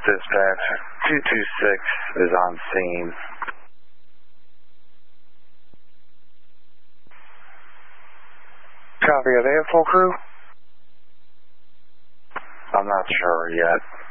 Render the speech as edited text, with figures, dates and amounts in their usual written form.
Dispatch, 226 is on scene. Copy. Are they a full crew? I'm not sure yet.